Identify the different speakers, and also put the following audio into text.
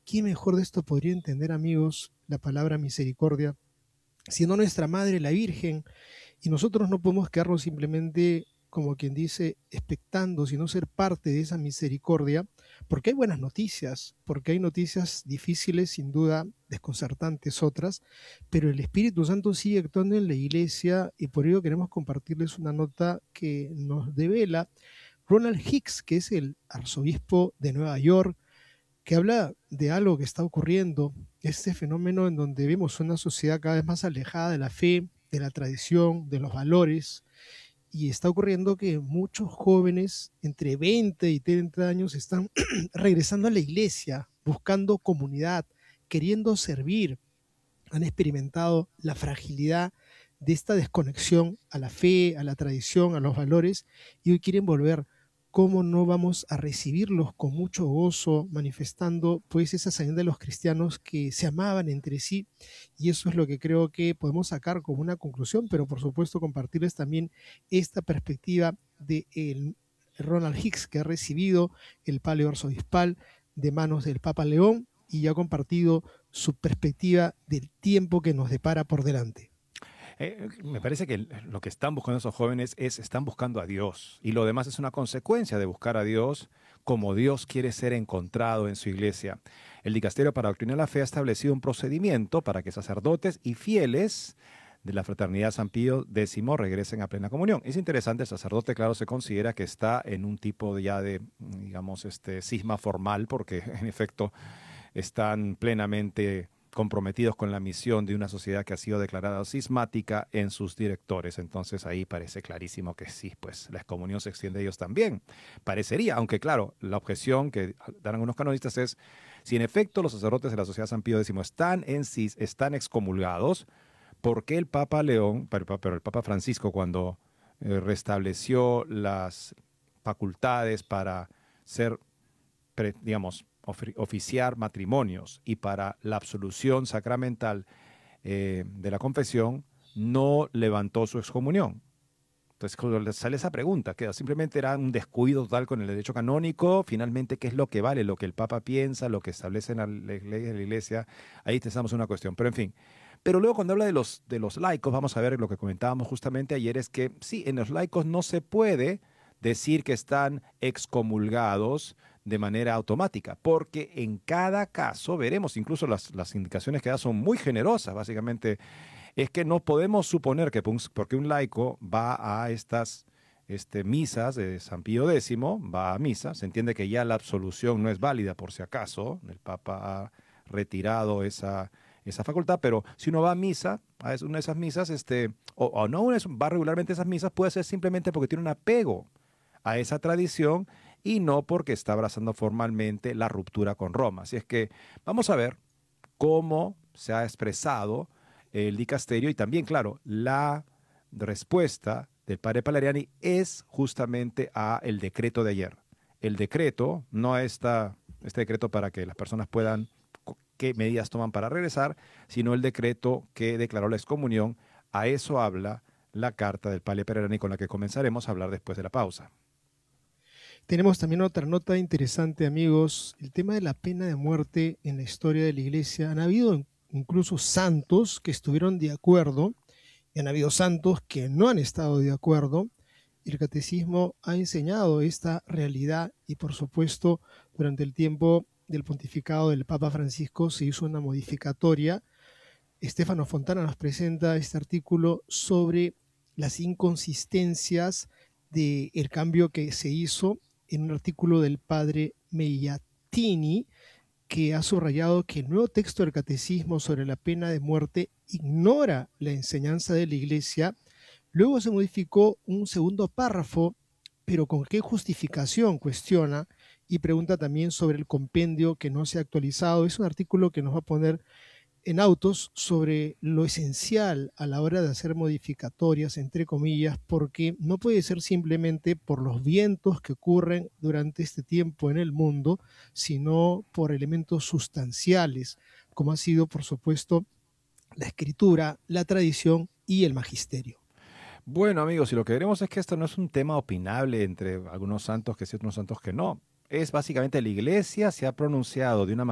Speaker 1: ¿Quién mejor de esto podría entender, amigos, la palabra misericordia, siendo nuestra madre la Virgen? Y nosotros no podemos quedarnos simplemente, como quien dice, expectando, sino ser parte de esa misericordia, porque hay buenas noticias, porque hay noticias difíciles, sin duda, desconcertantes otras, pero el Espíritu Santo sigue actuando en la iglesia y por ello queremos compartirles una nota que nos devela Ronald Hicks, que es el arzobispo de Nueva York, que habla de algo que está ocurriendo, este fenómeno en donde vemos una sociedad cada vez más alejada de la fe, de la tradición, de los valores, y está ocurriendo que muchos jóvenes entre 20 y 30 años están regresando a la iglesia, buscando comunidad, queriendo servir, han experimentado la fragilidad de esta desconexión a la fe, a la tradición, a los valores, y hoy quieren volver. ¿Cómo no vamos a recibirlos con mucho gozo, manifestando pues esa señal de los cristianos que se amaban entre sí? Y eso es lo que creo que podemos sacar como una conclusión, pero por supuesto compartirles también esta perspectiva de Ronald Hicks, que ha recibido el palio arzobispal de manos del Papa León y ha compartido su perspectiva del tiempo que nos depara por delante.
Speaker 2: Me parece que lo que están buscando esos jóvenes están buscando a Dios. Y lo demás es una consecuencia de buscar a Dios como Dios quiere ser encontrado en su iglesia. El Dicasterio para la Doctrina de la Fe ha establecido un procedimiento para que sacerdotes y fieles de la Fraternidad San Pío X regresen a plena comunión. Es interesante, el sacerdote, claro, se considera que está en un tipo ya de, digamos, cisma formal, porque en efecto están plenamente comprometidos con la misión de una sociedad que ha sido declarada cismática en sus directores. Entonces ahí parece clarísimo que sí, pues la excomunión se extiende a ellos también. Parecería, aunque claro, la objeción que dan algunos canonistas es, si en efecto los sacerdotes de la Sociedad San Pío X están en cis, están excomulgados, ¿por qué el Papa León, pero el Papa Francisco, cuando restableció las facultades para ser, digamos, oficiar matrimonios y para la absolución sacramental de la confesión, no levantó su excomunión? Entonces, cuando le sale esa pregunta, que simplemente era un descuido total con el derecho canónico, finalmente, ¿qué es lo que vale? Lo que el Papa piensa, lo que establecen las leyes de la Iglesia, ahí estamos en una cuestión. Pero en fin, pero luego cuando habla de los laicos, vamos a ver lo que comentábamos justamente ayer, es que sí, en los laicos no se puede decir que están excomulgados de manera automática, porque en cada caso, veremos, incluso las indicaciones que da son muy generosas, básicamente es que no podemos suponer que porque un laico va a estas misas de San Pío X, va a misa, se entiende que ya la absolución no es válida por si acaso, el Papa ha retirado esa facultad, pero si uno va a misa, a una de esas misas, o no va regularmente a esas misas, puede ser simplemente porque tiene un apego a esa tradición y no porque está abrazando formalmente la ruptura con Roma. Así es que vamos a ver cómo se ha expresado el dicasterio y también, claro, la respuesta del padre Palariani es justamente a el decreto de ayer. El decreto, no este decreto para que las personas puedan, qué medidas toman para regresar, sino el decreto que declaró la excomunión. A eso habla la carta del padre Palariani con la que comenzaremos a hablar después de la pausa.
Speaker 1: Tenemos también otra nota interesante, amigos, el tema de la pena de muerte en la historia de la iglesia. Han habido incluso santos que estuvieron de acuerdo y han habido santos que no han estado de acuerdo. El catecismo ha enseñado esta realidad y por supuesto durante el tiempo del pontificado del Papa Francisco se hizo una modificatoria. Estefano Fontana nos presenta este artículo sobre las inconsistencias del cambio que se hizo en un artículo del padre Meiatini, que ha subrayado que el nuevo texto del catecismo sobre la pena de muerte ignora la enseñanza de la Iglesia. Luego se modificó un segundo párrafo, pero ¿con qué justificación? Cuestiona y pregunta también sobre el compendio que no se ha actualizado. Es un artículo que nos va a poner en autos sobre lo esencial a la hora de hacer modificatorias, entre comillas, porque no puede ser simplemente por los vientos que ocurren durante este tiempo en el mundo, sino por elementos sustanciales, como ha sido, por supuesto, la escritura, la tradición y el magisterio.
Speaker 2: Bueno, amigos, y lo que veremos es que esto no es un tema opinable entre algunos santos que sí, otros santos que no. Es básicamente la Iglesia se ha pronunciado de una manera